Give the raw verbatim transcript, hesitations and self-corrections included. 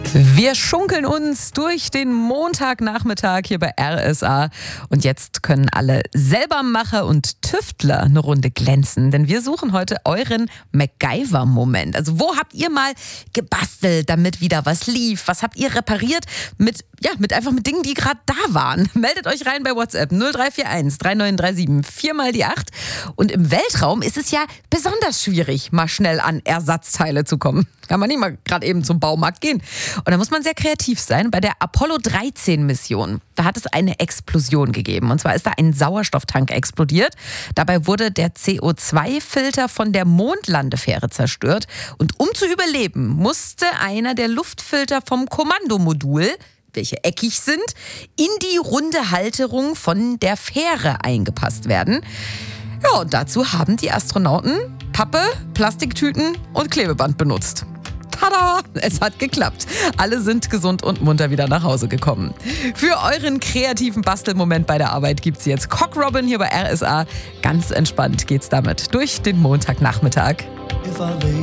Wir schunkeln uns durch den Montagnachmittag hier bei R S A und jetzt können alle Selbermacher und Tüftler eine Runde glänzen, denn wir suchen heute euren MacGyver-Moment. Also wo habt ihr mal gebastelt, damit wieder was lief? Was habt ihr repariert mit, ja, mit einfach mit Dingen, die gerade da waren? Meldet euch rein bei WhatsApp null drei vier eins drei neun drei sieben vier mal die acht. Und im Weltraum ist es ja besonders schwierig, mal schnell an Ersatzteile zu kommen. Kann man nicht mal gerade eben zum Baumarkt gehen. Und da muss man sehr kreativ sein. Bei der Apollo dreizehn Mission, da hat es eine Explosion gegeben. Und zwar ist da ein Sauerstofftank explodiert. Dabei wurde der C O zwei Filter von der Mondlandefähre zerstört. Und um zu überleben, musste einer der Luftfilter vom Kommandomodul, welche eckig sind, in die runde Halterung von der Fähre eingepasst werden. Ja, und dazu haben die Astronauten Pappe, Plastiktüten und Klebeband benutzt. Tada! Es hat geklappt. Alle sind gesund und munter wieder nach Hause gekommen. Für euren kreativen Bastelmoment bei der Arbeit gibt's jetzt Cock Robin hier bei R S A. Ganz entspannt geht's damit durch den Montagnachmittag.